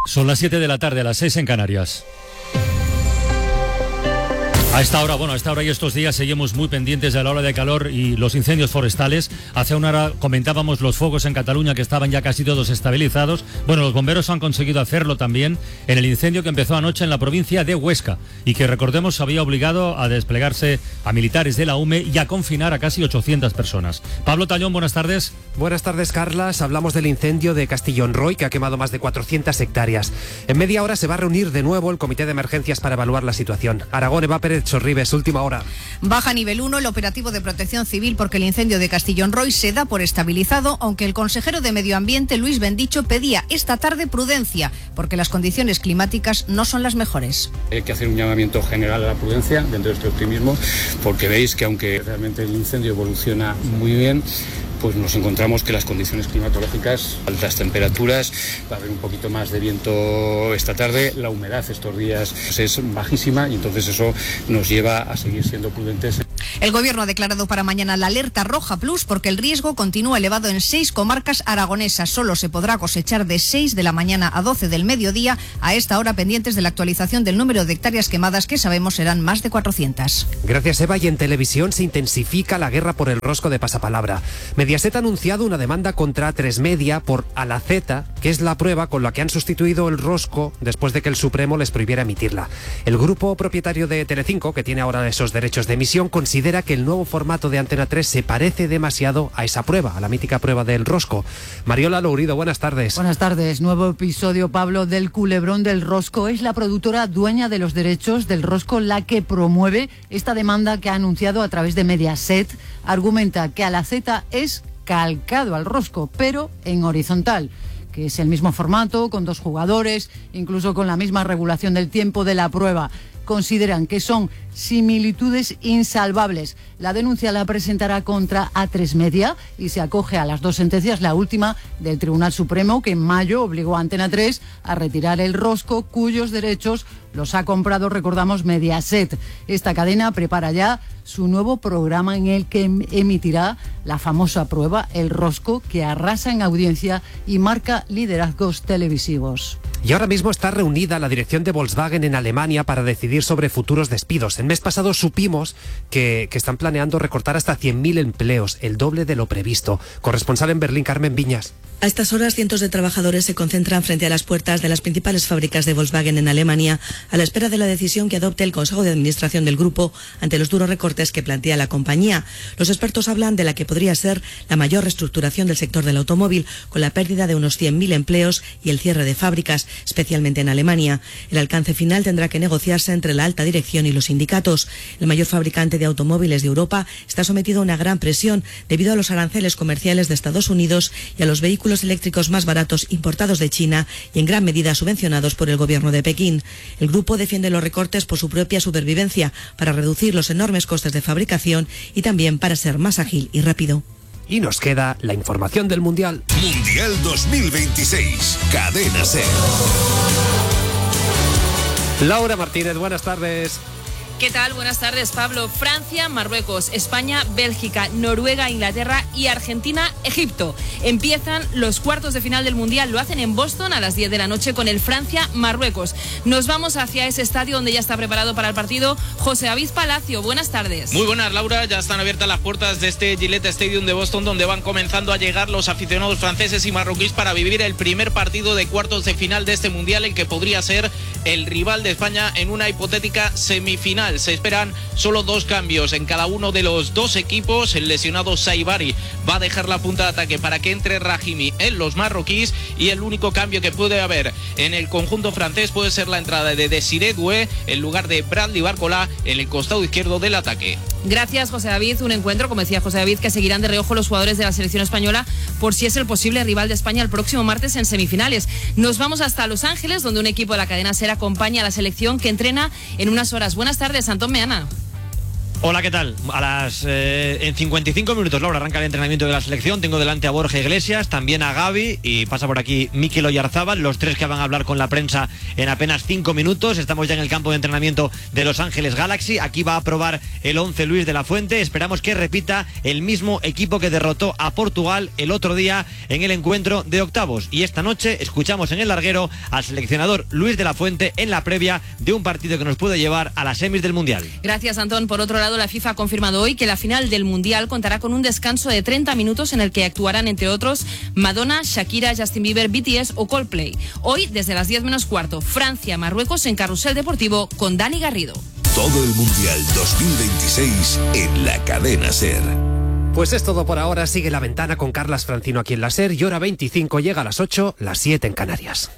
Son las 7 de la tarde, a las 6 en Canarias. A esta hora y estos días seguimos muy pendientes de la ola de calor y los incendios forestales. Hace una hora comentábamos los fuegos en Cataluña que estaban ya casi todos estabilizados. Bueno, los bomberos han conseguido hacerlo también en el incendio que empezó anoche en la provincia de Huesca y que, recordemos, había obligado a desplegarse a militares de la UME y a confinar a casi 800 personas. Pablo Tallón, buenas tardes. Buenas tardes, Carlas. Hablamos del incendio de Castellón-Roy, que ha quemado más de 400 hectáreas. En media hora se va a reunir de nuevo el Comité de Emergencias para evaluar la situación. Aragón, Eva Pérez Sorribes, última hora. Baja nivel 1 el operativo de protección civil porque el incendio de Castellón-Roy se da por estabilizado, aunque el consejero de Medio Ambiente, Luis Bendicho, pedía esta tarde prudencia porque las condiciones climáticas no son las mejores. Hay que hacer un llamamiento general a la prudencia dentro de este optimismo, porque veis que aunque realmente el incendio evoluciona muy bien, pues nos encontramos que las condiciones climatológicas, altas temperaturas, va a haber un poquito más de viento esta tarde, la humedad estos días es bajísima y entonces eso nos lleva a seguir siendo prudentes. El Gobierno ha declarado para mañana la alerta roja plus porque el riesgo continúa elevado en 6 comarcas aragonesas. Solo se podrá cosechar de 6 de la mañana a 12 del mediodía, a esta hora pendientes de la actualización del número de hectáreas quemadas, que sabemos serán más de 400. Gracias, Eva. Y en televisión se intensifica la guerra por el rosco de Pasapalabra. Mediaset ha anunciado una demanda contra A3 Media por Alaceta, que es la prueba con la que han sustituido el rosco después de que el Supremo les prohibiera emitirla. El grupo propietario de Telecinco, que tiene ahora esos derechos de emisión, considera que el nuevo formato de Antena 3 se parece demasiado a esa prueba, a la mítica prueba del rosco. Mariola Lourido, buenas tardes. Buenas tardes. Nuevo episodio, Pablo, del culebrón del rosco. Es la productora dueña de los derechos del rosco la que promueve esta demanda que ha anunciado a través de Mediaset. Argumenta que Alaceta es calcado al rosco, pero en horizontal, que es el mismo formato, con 2 jugadores, incluso con la misma regulación del tiempo de la prueba. Consideran que son similitudes insalvables. La denuncia la presentará contra A3 Media y se acoge a las 2 sentencias, la última del Tribunal Supremo, que en mayo obligó a Antena 3 a retirar el rosco, cuyos derechos los ha comprado, recordamos, Mediaset. Esta cadena prepara ya su nuevo programa en el que emitirá la famosa prueba, el rosco, que arrasa en audiencia y marca liderazgos televisivos. Y ahora mismo está reunida la dirección de Volkswagen en Alemania para decidir sobre futuros despidos. El mes pasado supimos que están planeando recortar hasta 100.000 empleos, el doble de lo previsto. Corresponsal en Berlín, Carmen Viñas. A estas horas, cientos de trabajadores se concentran frente a las puertas de las principales fábricas de Volkswagen en Alemania, a la espera de la decisión que adopte el Consejo de Administración del grupo ante los duros recortes que plantea la compañía. Los expertos hablan de la que podría ser la mayor reestructuración del sector del automóvil, con la pérdida de unos 100.000 empleos y el cierre de fábricas, especialmente en Alemania. El alcance final tendrá que negociarse entre la alta dirección y los sindicatos. El mayor fabricante de automóviles de Europa está sometido a una gran presión debido a los aranceles comerciales de Estados Unidos y a los vehículos eléctricos más baratos importados de China y en gran medida subvencionados por el gobierno de Pekín. El grupo defiende los recortes por su propia supervivencia, para reducir los enormes costes de fabricación y también para ser más ágil y rápido. Y nos queda la información del Mundial. Mundial 2026, Cadena SER. Laura Martínez, buenas tardes. ¿Qué tal? Buenas tardes, Pablo. Francia, Marruecos, España, Bélgica, Noruega, Inglaterra y Argentina, Egipto. Empiezan los cuartos de final del Mundial. Lo hacen en Boston a las 10 de la noche con el Francia-Marruecos. Nos vamos hacia ese estadio donde ya está preparado para el partido José David Palacio. Buenas tardes. Muy buenas, Laura. Ya están abiertas las puertas de este Gillette Stadium de Boston, donde van comenzando a llegar los aficionados franceses y marroquíes para vivir el primer partido de cuartos de final de este Mundial, el que podría ser el rival de España en una hipotética semifinal. Se esperan solo 2 cambios en cada uno de los 2 equipos. El lesionado Saibari va a dejar la punta de ataque para que entre Rahimi en los marroquíes, y el único cambio que puede haber en el conjunto francés puede ser la entrada de Desiré Doué en lugar de Bradley Barcola en el costado izquierdo del ataque. Gracias, José David. Un encuentro, como decía José David, que seguirán de reojo los jugadores de la selección española por si es el posible rival de España el próximo martes en semifinales. Nos vamos hasta Los Ángeles, donde un equipo de la cadena SER acompaña a la selección que entrena en unas horas. Buenas tardes, Antón Meana. Hola, ¿qué tal? En 55 minutos, Laura, arranca el entrenamiento de la selección. Tengo delante a Borja Iglesias, también a Gavi, y pasa por aquí Mikel Oyarzábal, los tres que van a hablar con la prensa en apenas 5 minutos. Estamos ya en el campo de entrenamiento de Los Ángeles Galaxy. Aquí va a probar el 11 Luis de la Fuente. Esperamos que repita el mismo equipo que derrotó a Portugal el otro día en el encuentro de octavos. Y esta noche escuchamos en el larguero al seleccionador Luis de la Fuente en la previa de un partido que nos puede llevar a las semis del Mundial. Gracias, Antón. Por otro lado, la FIFA ha confirmado hoy que la final del Mundial contará con un descanso de 30 minutos en el que actuarán, entre otros, Madonna, Shakira, Justin Bieber, BTS o Coldplay. Hoy, desde las 10 menos cuarto, Francia-Marruecos en Carrusel Deportivo con Dani Garrido. Todo el Mundial 2026 en la cadena SER. Pues es todo por ahora. Sigue La Ventana con Carlas Francino aquí en la SER y hora 25 llega a las 8, las 7 en Canarias.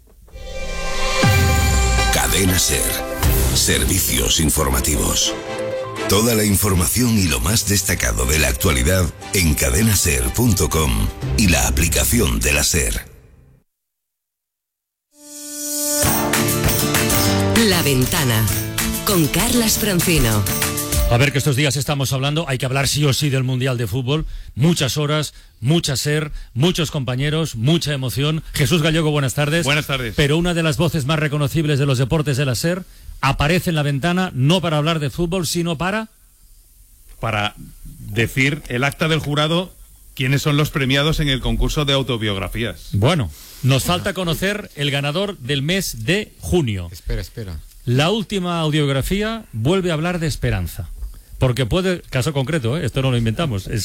Cadena SER. Servicios informativos. Toda la información y lo más destacado de la actualidad en cadenaser.com y la aplicación de la SER. La Ventana con Carlas Francino. A ver, que estos días estamos hablando, hay que hablar sí o sí del Mundial de Fútbol. Muchas horas, mucha SER, muchos compañeros, mucha emoción. Jesús Gallego, buenas tardes. Buenas tardes. Pero una de las voces más reconocibles de los deportes de la SER aparece en La Ventana, no para hablar de fútbol, sino para decir el acta del jurado, quiénes son los premiados en el concurso de autobiografías. Bueno, nos falta conocer el ganador del mes de junio. Espera. La última audiografía vuelve a hablar de esperanza. Porque puede, caso concreto, esto no lo inventamos,